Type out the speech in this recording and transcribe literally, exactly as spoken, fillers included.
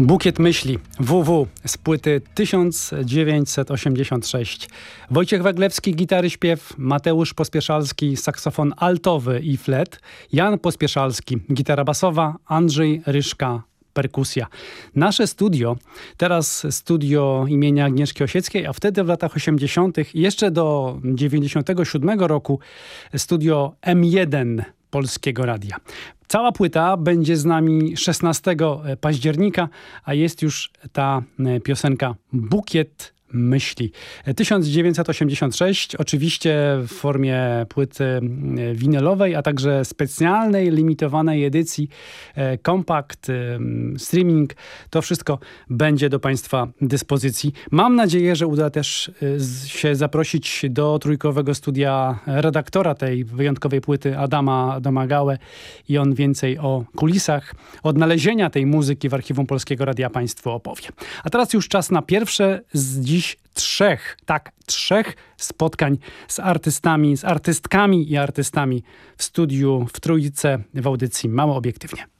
Bukiet myśli W W z płyty tysiąc dziewięćset osiemdziesiąt sześć. Wojciech Waglewski, gitary, śpiew, Mateusz Pospieszalski, saksofon altowy i flet, Jan Pospieszalski, gitara basowa, Andrzej Ryszka, perkusja. Nasze studio, teraz studio imienia Agnieszki Osieckiej, a wtedy w latach osiemdziesiątych jeszcze do dziewięćdziesiątego siódmego roku studio M jeden Polskiego Radia. Cała płyta będzie z nami szesnastego października, a jest już ta piosenka Bukiet myśli. tysiąc dziewięćset osiemdziesiąt sześć, oczywiście w formie płyty winylowej, a także specjalnej, limitowanej edycji, kompakt, streaming. To wszystko będzie do Państwa dyspozycji. Mam nadzieję, że uda też się zaprosić do trójkowego studia redaktora tej wyjątkowej płyty, Adama Domagałę, i on więcej o kulisach odnalezienia tej muzyki w archiwum Polskiego Radia Państwu opowie. A teraz już czas na pierwsze z dziś trzech, tak, trzech spotkań z artystami, z artystkami i artystami w studiu w Trójce w audycji Mało Obiektywnie.